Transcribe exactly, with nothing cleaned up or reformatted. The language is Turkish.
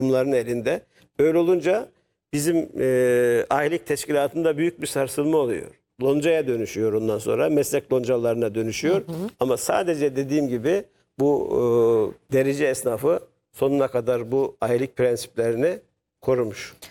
kurumların elinde. Öyle olunca bizim e, ahilik teşkilatında büyük bir sarsılma oluyor. Loncaya dönüşüyor ondan sonra. Meslek loncalarına dönüşüyor. Hı hı. Ama sadece dediğim gibi bu e, derici esnafı sonuna kadar bu ahilik prensiplerini korumuş.